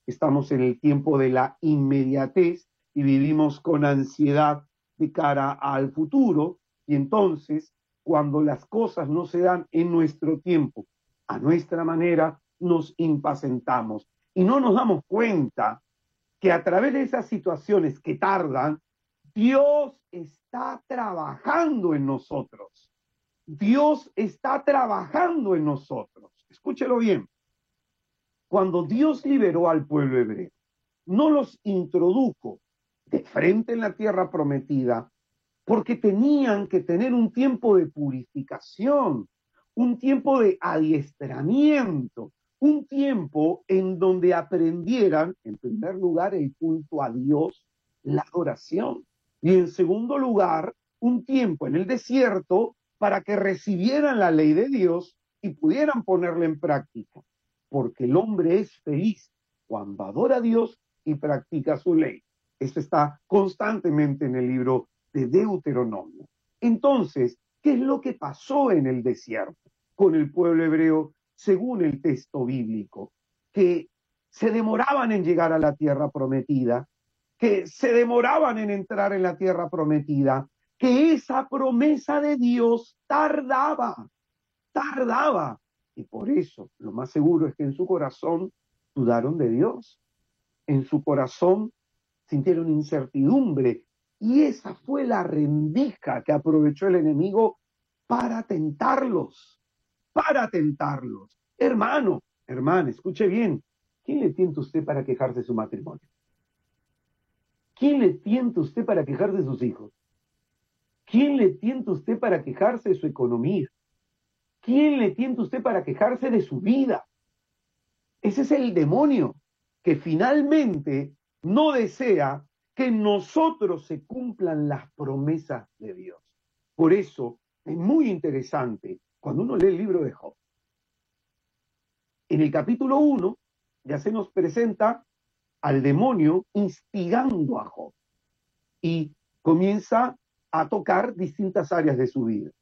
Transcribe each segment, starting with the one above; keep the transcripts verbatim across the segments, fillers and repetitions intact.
estamos en el tiempo de la inmediatez y vivimos con ansiedad de cara al futuro, y entonces, cuando las cosas no se dan en nuestro tiempo, a nuestra manera, nos impacientamos y no nos damos cuenta que a través de esas situaciones que tardan, Dios está trabajando en nosotros. Dios está trabajando en nosotros. Escúchelo bien. Cuando Dios liberó al pueblo hebreo, no los introdujo de frente en la tierra prometida, porque tenían que tener un tiempo de purificación, un tiempo de adiestramiento, un tiempo en donde aprendieran, en primer lugar, el culto a Dios, la adoración, y en segundo lugar, un tiempo en el desierto para que recibieran la ley de Dios y pudieran ponerla en práctica, porque el hombre es feliz cuando adora a Dios y practica su ley. Esto está constantemente en el libro de Deuteronomio. Entonces, ¿qué es lo que pasó en el desierto con el pueblo hebreo según el texto bíblico? Que se demoraban en llegar a la tierra prometida, que se demoraban en entrar en la tierra prometida, que esa promesa de Dios tardaba, tardaba. Y por eso, lo más seguro es que en su corazón dudaron de Dios. En su corazón sintieron incertidumbre. Y esa fue la rendija que aprovechó el enemigo para tentarlos, para tentarlos. Hermano, hermana, escuche bien. ¿Quién le tienta a usted para quejarse de su matrimonio? ¿Quién le tienta a usted para quejarse de sus hijos? ¿Quién le tienta a usted para quejarse de su economía? ¿Quién le tienta a usted para quejarse de su vida? Ese es el demonio que finalmente no desea que en nosotros se cumplan las promesas de Dios. Por eso es muy interesante cuando uno lee el libro de Job. En el capítulo uno ya se nos presenta al demonio instigando a Job y comienza a tocar distintas áreas de su vida.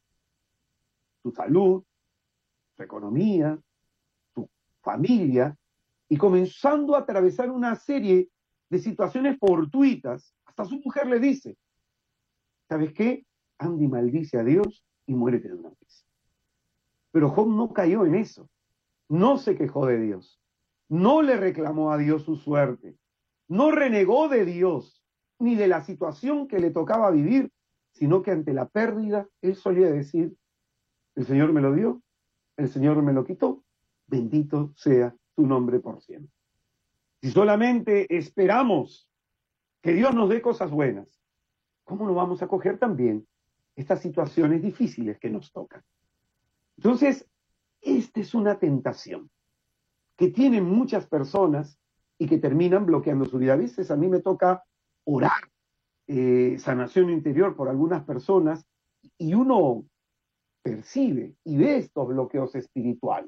Su salud, su economía, su familia, y comenzando a atravesar una serie de situaciones fortuitas. Hasta su mujer le dice, ¿sabes qué? Anda y maldice a Dios y muérete de una vez. Pero Job no cayó en eso. No se quejó de Dios. No le reclamó a Dios su suerte. No renegó de Dios ni de la situación que le tocaba vivir, sino que ante la pérdida, él solía decir, el Señor me lo dio, el Señor me lo quitó, bendito sea su nombre por siempre. Si solamente esperamos que Dios nos dé cosas buenas, ¿cómo no vamos a coger también estas situaciones difíciles que nos tocan? Entonces, esta es una tentación que tienen muchas personas y que terminan bloqueando su vida. A veces a mí me toca orar eh, sanación interior por algunas personas y uno percibe y ve estos bloqueos espirituales.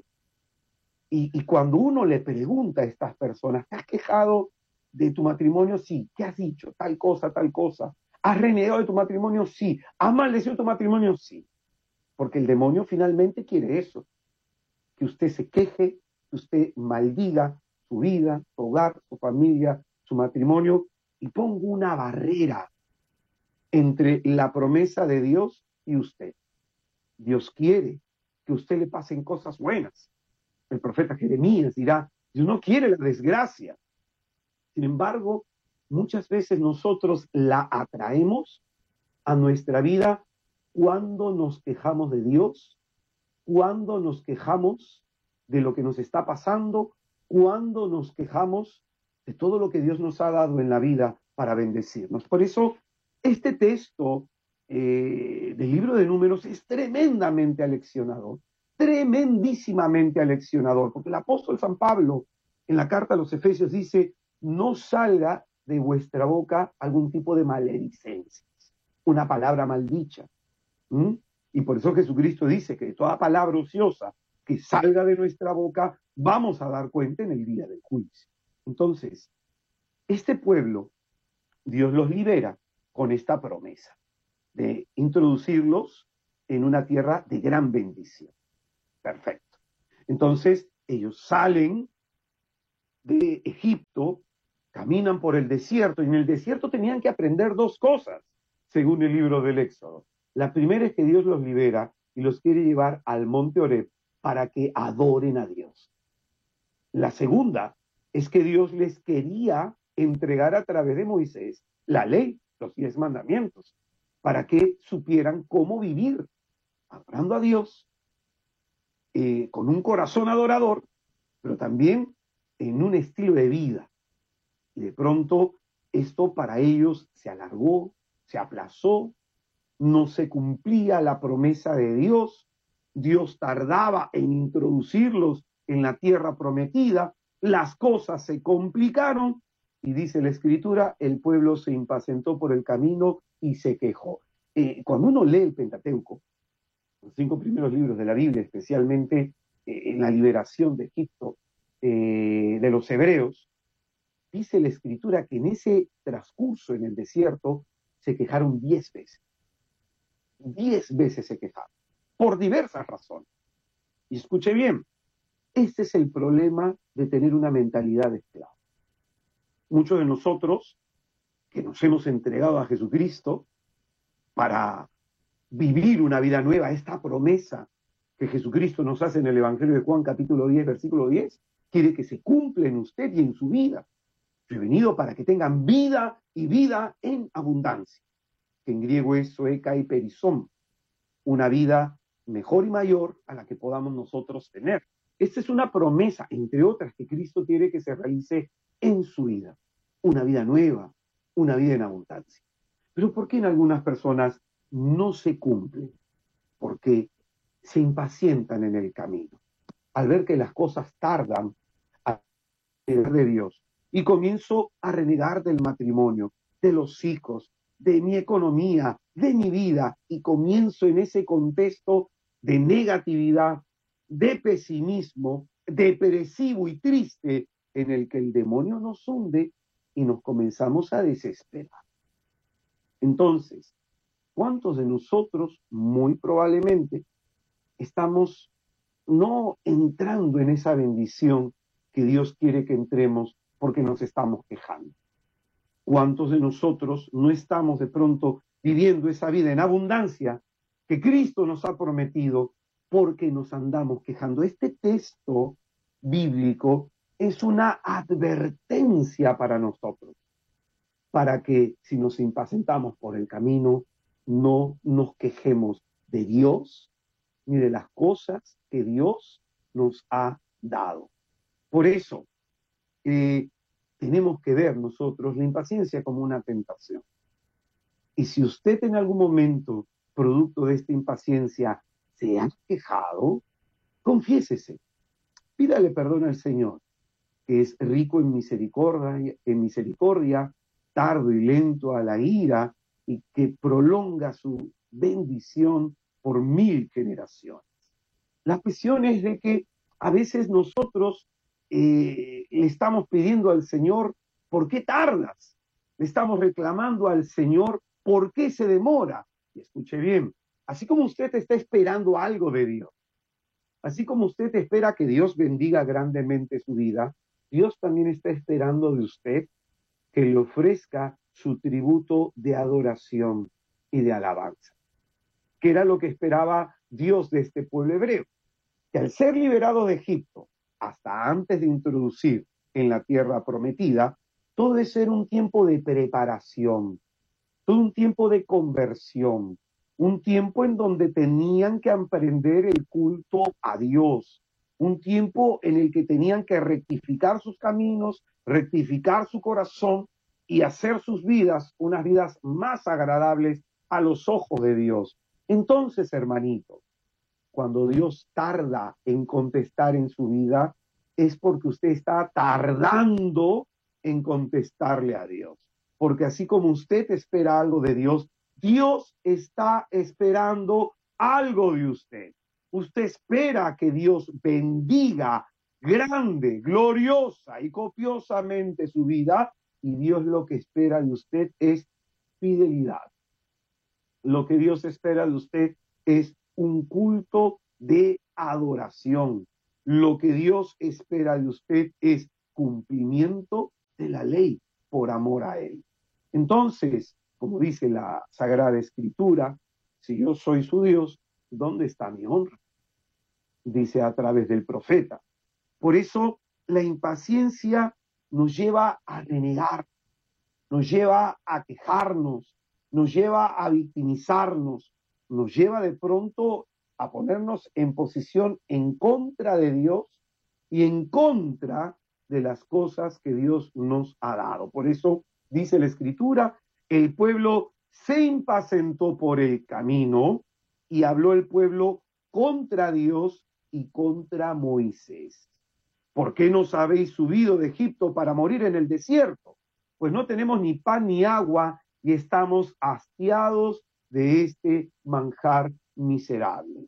Y, y cuando uno le pregunta a estas personas, ¿te has quejado de tu matrimonio? Sí. ¿Qué has dicho? Tal cosa, tal cosa. ¿Has renegado de tu matrimonio? Sí. ¿Has maldecido tu matrimonio? Sí. Porque el demonio finalmente quiere eso, que usted se queje, que usted maldiga su vida, su hogar, su familia, su matrimonio, y ponga una barrera entre la promesa de Dios y usted. Dios quiere que a usted le pasen cosas buenas. El profeta Jeremías dirá, Dios no quiere la desgracia. Sin embargo, muchas veces nosotros la atraemos a nuestra vida cuando nos quejamos de Dios, cuando nos quejamos de lo que nos está pasando, cuando nos quejamos de todo lo que Dios nos ha dado en la vida para bendecirnos. Por eso, este texto eh, del libro de Números es tremendamente aleccionador, tremendísimamente aleccionador, porque el apóstol San Pablo en la carta a los Efesios dice, no salga de vuestra boca algún tipo de maledicencia, una palabra maldicha. ¿Mm? Y por eso Jesucristo dice que de toda palabra ociosa que salga de nuestra boca, vamos a dar cuenta en el día del juicio. Entonces, este pueblo, Dios los libera con esta promesa de introducirlos en una tierra de gran bendición. Perfecto. Entonces, ellos salen de Egipto, caminan por el desierto, y en el desierto tenían que aprender dos cosas, según el libro del Éxodo. La primera es que Dios los libera y los quiere llevar al monte Horeb para que adoren a Dios. La segunda es que Dios les quería entregar a través de Moisés la ley, los diez mandamientos, para que supieran cómo vivir adorando a Dios eh, con un corazón adorador, pero también en un estilo de vida. Y de pronto esto para ellos se alargó, se aplazó, no se cumplía la promesa de Dios, Dios tardaba en introducirlos en la tierra prometida, las cosas se complicaron y dice la Escritura, el pueblo se impacientó por el camino y se quejó. Eh, cuando uno lee el Pentateuco, los cinco primeros libros de la Biblia, especialmente eh, en la liberación de Egipto, eh, de los hebreos, dice la Escritura que en ese transcurso en el desierto se quejaron diez veces. Diez veces se quejaron, por diversas razones. Y escuche bien, este es el problema de tener una mentalidad de esclavo. Muchos de nosotros que nos hemos entregado a Jesucristo para vivir una vida nueva, esta promesa que Jesucristo nos hace en el Evangelio de Juan capítulo diez, versículo diez, quiere que se cumpla en usted y en su vida. Yo he venido para que tengan vida y vida en abundancia, que en griego es zoeka y perizón, una vida mejor y mayor a la que podamos nosotros tener. Esta es una promesa, entre otras, que Cristo quiere que se realice en su vida. Una vida nueva, una vida en abundancia. Pero ¿por qué en algunas personas no se cumple? Porque se impacientan en el camino. Al ver que las cosas tardan a llegar de Dios. Y comienzo a renegar del matrimonio, de los hijos, de mi economía, de mi vida, y comienzo en ese contexto de negatividad, de pesimismo, depresivo y triste, en el que el demonio nos hunde y nos comenzamos a desesperar. Entonces, ¿cuántos de nosotros, muy probablemente, estamos no entrando en esa bendición que Dios quiere que entremos porque nos estamos quejando? ¿Cuántos de nosotros no estamos de pronto viviendo esa vida en abundancia que Cristo nos ha prometido porque nos andamos quejando? Este texto bíblico es una advertencia para nosotros, para que si nos impacientamos por el camino, no nos quejemos de Dios ni de las cosas que Dios nos ha dado. Por eso, eh, tenemos que ver nosotros la impaciencia como una tentación. Y si usted en algún momento, producto de esta impaciencia, se ha quejado, confiésese, pídale perdón al Señor, que es rico en misericordia, en misericordia, tardo y lento a la ira, y que prolonga su bendición por mil generaciones. La cuestión es de que a veces nosotros eh, le estamos pidiendo al Señor, ¿por qué tardas? Le estamos reclamando al Señor, ¿por qué se demora? Y escuche bien, así como usted está esperando algo de Dios, así como usted espera que Dios bendiga grandemente su vida, Dios también está esperando de usted que le ofrezca su tributo de adoración y de alabanza, que era lo que esperaba Dios de este pueblo hebreo, que al ser liberado de Egipto, hasta antes de introducir en la tierra prometida, todo debe ser un tiempo de preparación, todo un tiempo de conversión, un tiempo en donde tenían que aprender el culto a Dios, un tiempo en el que tenían que rectificar sus caminos, rectificar su corazón y hacer sus vidas unas vidas más agradables a los ojos de Dios. Entonces, hermanito, cuando Dios tarda en contestar en su vida, es porque usted está tardando en contestarle a Dios. Porque así como usted espera algo de Dios, Dios está esperando algo de usted. Usted espera que Dios bendiga grande, gloriosa y copiosamente su vida, y Dios lo que espera de usted es fidelidad. Lo que Dios espera de usted es un culto de adoración. Lo que Dios espera de usted es cumplimiento de la ley por amor a Él. Entonces, como dice la Sagrada Escritura, si yo soy su Dios, ¿dónde está mi honra? Dice a través del profeta. Por eso la impaciencia nos lleva a renegar, nos lleva a quejarnos, nos lleva a victimizarnos, nos lleva de pronto a ponernos en posición en contra de Dios y en contra de las cosas que Dios nos ha dado. Por eso dice la Escritura, el pueblo se impacientó por el camino y habló el pueblo contra Dios y contra Moisés. ¿Por qué nos habéis subido de Egipto para morir en el desierto? Pues no tenemos ni pan ni agua y estamos hastiados de este manjar miserable.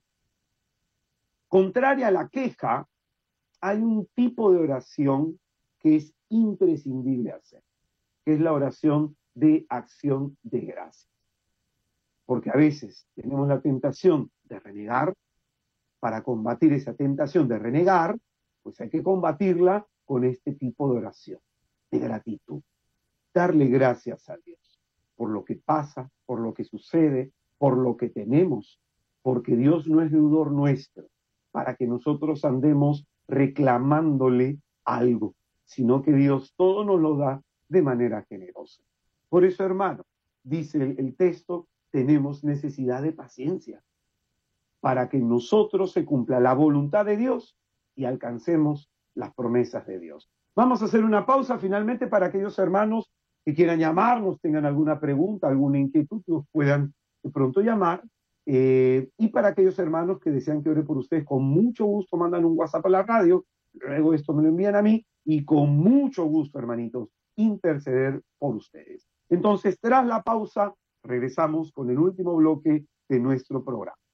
Contraria a la queja, hay un tipo de oración que es imprescindible hacer, que es la oración de acción de gracias. Porque a veces tenemos la tentación de renegar. Para combatir esa tentación de renegar, pues hay que combatirla con este tipo de oración, de gratitud. Darle gracias a Dios por lo que pasa, por lo que sucede, por lo que tenemos, porque Dios no es deudor nuestro, para que nosotros andemos reclamándole algo, sino que Dios todo nos lo da de manera generosa. Por eso, hermano, dice el, el texto, tenemos necesidad de paciencia para que en nosotros se cumpla la voluntad de Dios y alcancemos las promesas de Dios. Vamos a hacer una pausa finalmente para aquellos hermanos que quieran llamarnos, tengan alguna pregunta, alguna inquietud, nos puedan de pronto llamar. Eh, y para aquellos hermanos que desean que ore por ustedes, con mucho gusto mandan un WhatsApp a la radio, luego esto me lo envían a mí y con mucho gusto, hermanitos, interceder por ustedes. Entonces, tras la pausa, regresamos con el último bloque de nuestro programa.